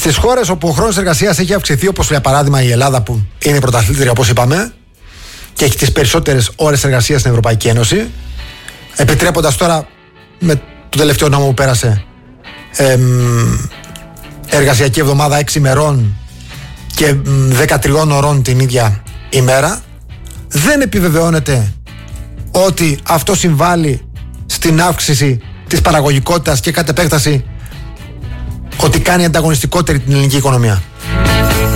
Στις χώρες όπου ο χρόνος εργασίας έχει αυξηθεί, όπως για παράδειγμα η Ελλάδα που είναι η πρωταθλήτρια όπως είπαμε και έχει τις περισσότερες ώρες εργασίας στην Ευρωπαϊκή Ένωση, επιτρέποντας τώρα με το τελευταίο νόμο που πέρασε εργασιακή εβδομάδα 6 ημερών και 13 ωρών την ίδια ημέρα, δεν επιβεβαιώνεται ότι αυτό συμβάλλει στην αύξηση της παραγωγικότητας και κατ' επέκταση ότι κάνει ανταγωνιστικότερη την ελληνική οικονομία.